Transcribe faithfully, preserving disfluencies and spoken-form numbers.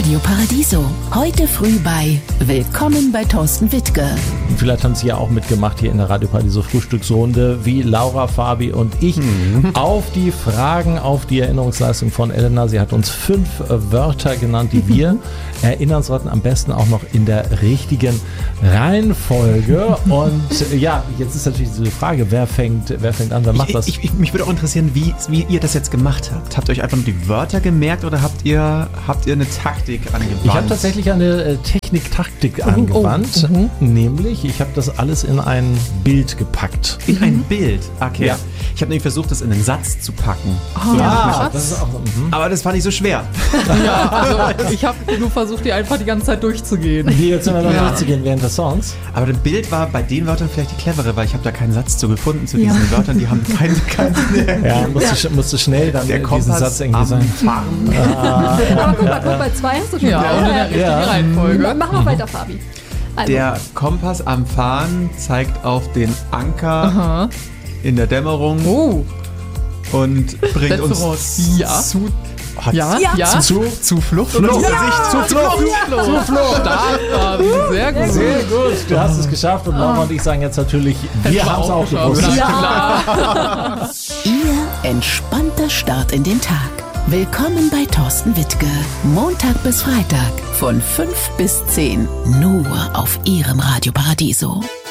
Radio Paradiso. Heute früh bei Willkommen bei Thorsten Wittke. Vielleicht haben Sie ja auch mitgemacht hier in der Radio Paradiso Frühstücksrunde, wie Laura, Fabi und ich, mhm. auf die Fragen, auf die Erinnerungsleistung von Elena. Sie hat uns fünf Wörter genannt, die wir erinnern sollten, am besten auch noch in der richtigen Reihenfolge. Und ja, jetzt ist natürlich diese Frage, wer fängt, wer fängt an, wer macht ich, das? Ich, ich, mich würde auch interessieren, wie, wie ihr das jetzt gemacht habt. Habt ihr euch einfach nur die Wörter gemerkt oder habt ihr, habt ihr eine Taktik angewandt? Ich habe tatsächlich eine äh, Technik-Taktik oh, angewandt, oh, uh-huh. nämlich ich habe das alles in ein Bild gepackt. In ein Bild? Okay. Ja. Ich habe nämlich versucht, das in einen Satz zu packen. Oh, so, ja, das ist auch, mhm. Aber das war nicht so schwer. Ja, also ich habe nur versucht, die einfach die ganze Zeit durchzugehen. Die jetzt immer noch ja. durchzugehen während des Songs. Aber das Bild war bei den Wörtern vielleicht die clevere, weil ich habe da keinen Satz zu gefunden zu diesen ja. Wörtern, die haben keinen keinen Ja, musste, ja. musste schnell dann der diesen Satz irgendwie sein. Ah. Aber guck mal, guck mal, zwei hast du schon. Ja, ja. und in der richtigen ja. Reihenfolge. Mach mal weiter, Fabi. Also. Der Kompass am Fahren zeigt auf den Anker Aha. in der Dämmerung oh. und bringt Letzte uns Wort. Ja. zu Ja, ja. ja. Zu, zu Flucht. Flucht. Ja. Zu Flucht. Ja. Zu Flucht. Stark, Fabi. Sehr gut. Sehr gut. Du hast es geschafft und Laura und ich sagen jetzt natürlich, wir haben es auch gewusst. Ja. Ihr entspannter Start in den Tag. Willkommen bei Thorsten Wittke. Montag bis Freitag von fünf bis zehn. Nur auf Ihrem Radio Paradiso.